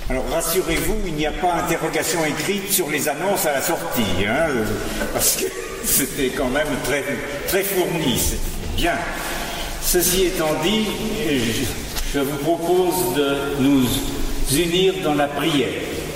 Alors rassurez-vous, il n'y a pas d'interrogation écrite sur les annonces à la sortie, parce que c'était quand même très, très fourni. Bien. Ceci étant dit, je vous propose de nous unir dans la prière.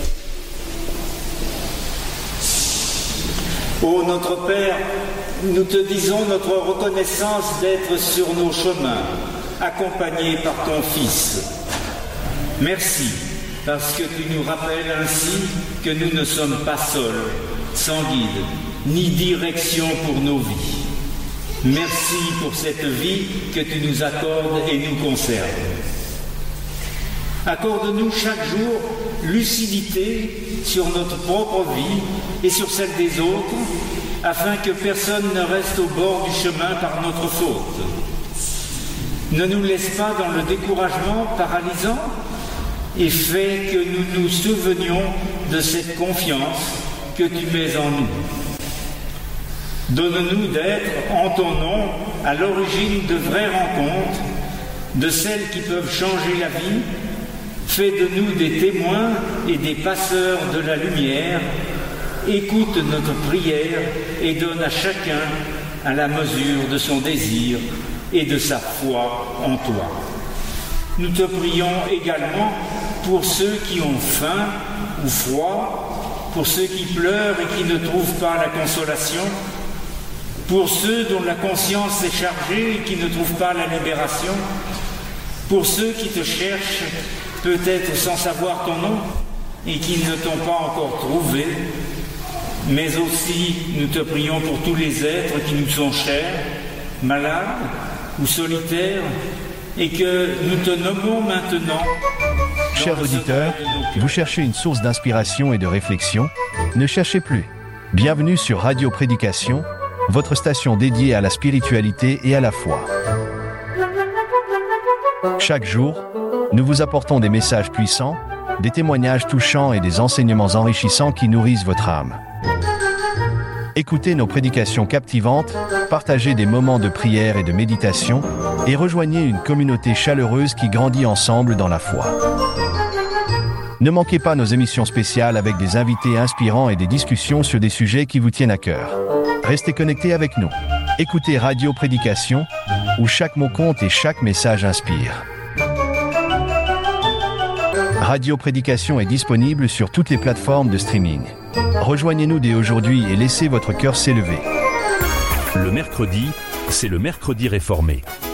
Ô notre Père, nous te disons notre reconnaissance d'être sur nos chemins, accompagnés par ton Fils. Merci, parce que tu nous rappelles ainsi que nous ne sommes pas seuls, sans guide, ni direction pour nos vies. Merci pour cette vie que tu nous accordes et nous conserves. Accorde-nous chaque jour lucidité sur notre propre vie et sur celle des autres, afin que personne ne reste au bord du chemin par notre faute. Ne nous laisse pas dans le découragement paralysant et fais que nous nous souvenions de cette confiance que tu mets en nous. Donne-nous d'être, en ton nom, à l'origine de vraies rencontres, de celles qui peuvent changer la vie. Fais de nous des témoins et des passeurs de la lumière. Écoute notre prière et donne à chacun à la mesure de son désir et de sa foi en toi. Nous te prions également pour ceux qui ont faim ou froid, pour ceux qui pleurent et qui ne trouvent pas la consolation, pour ceux dont la conscience est chargée et qui ne trouvent pas la libération, pour ceux qui te cherchent, peut-être sans savoir ton nom, et qui ne t'ont pas encore trouvé, mais aussi nous te prions pour tous les êtres qui nous sont chers, malades ou solitaires, et que nous te nommons maintenant. Chers auditeurs, vous cherchez une source d'inspiration et de réflexion? Ne cherchez plus. Bienvenue sur Radio Prédication, votre station dédiée à la spiritualité et à la foi. Chaque jour, nous vous apportons des messages puissants, des témoignages touchants et des enseignements enrichissants qui nourrissent votre âme. Écoutez nos prédications captivantes, partagez des moments de prière et de méditation, et rejoignez une communauté chaleureuse qui grandit ensemble dans la foi. Ne manquez pas nos émissions spéciales avec des invités inspirants et des discussions sur des sujets qui vous tiennent à cœur. Restez connectés avec nous. Écoutez Radio Prédication, où chaque mot compte et chaque message inspire. Radio Prédication est disponible sur toutes les plateformes de streaming. Rejoignez-nous dès aujourd'hui et laissez votre cœur s'élever. Le mercredi, c'est le mercredi réformé.